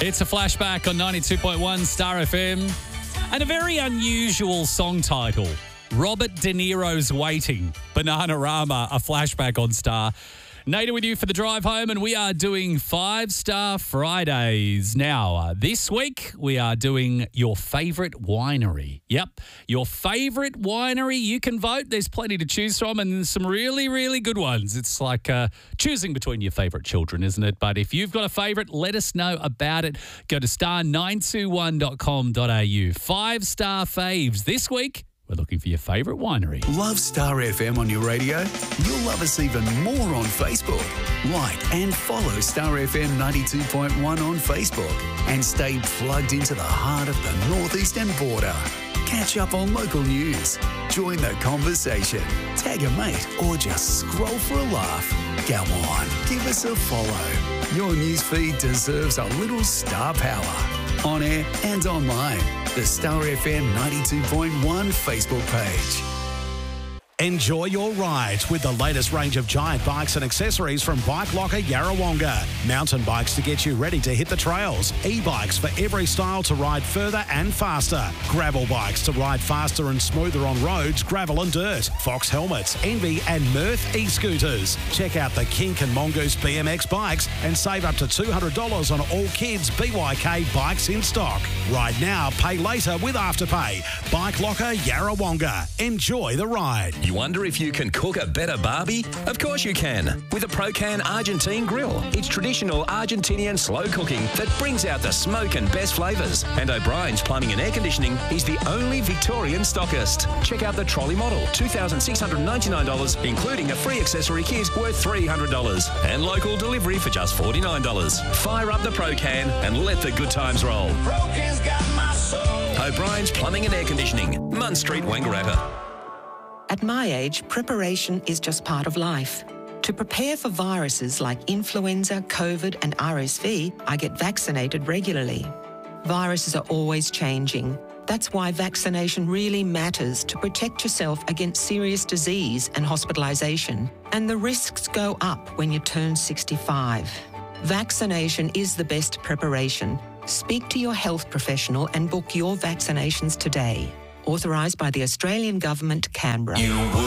It's a flashback on 92.1 Star FM and a very unusual song title, Robert De Niro's Waiting, Bananarama, a flashback on Star. Nader with you for the drive home, and we are doing 5-Star Fridays. Now, this week, we are doing your favourite winery. Yep, your favourite winery. You can vote. There's plenty to choose from, and some really, really good ones. It's like choosing between your favourite children, isn't it? But if you've got a favourite, let us know about it. Go to star921.com.au. 5-Star faves this week. We're looking for your favourite winery. Love Star FM on your radio? You'll love us even more on Facebook. Like and follow Star FM 92.1 on Facebook and stay plugged into the heart of the northeastern border. Catch up on local news. Join the conversation. Tag a mate or just scroll for a laugh. Go on, give us a follow. Your newsfeed deserves a little star power. On air and online. The Star FM 92.1 Facebook page. Enjoy your ride with the latest range of giant bikes and accessories from Bike Locker Yarrawonga. Mountain bikes to get you ready to hit the trails. E-bikes for every style to ride further and faster. Gravel bikes to ride faster and smoother on roads, gravel and dirt. Fox helmets, Envy and Mirth e-scooters. Check out the Kink and Mongoose BMX bikes and save up to $200 on all kids' BYK bikes in stock. Ride now, pay later with Afterpay. Bike Locker Yarrawonga. Enjoy the ride. You wonder if you can cook a better barbie? Of course you can, with a Procan Argentine grill. It's traditional Argentinian slow cooking that brings out the smoke and best flavours. And O'Brien's Plumbing and Air Conditioning is the only Victorian stockist. Check out the trolley model, $2,699, including a free accessory kit worth $300. And local delivery for just $49. Fire up the Procan and let the good times roll. Procan's got my soul. O'Brien's Plumbing and Air Conditioning, Munn Street, Wangaratta. At my age, preparation is just part of life. To prepare for viruses like influenza, COVID and RSV, I get vaccinated regularly. Viruses are always changing. That's why vaccination really matters to protect yourself against serious disease and hospitalisation. And the risks go up when you turn 65. Vaccination is the best preparation. Speak to your health professional and book your vaccinations today. Authorised by the Australian Government, Canberra.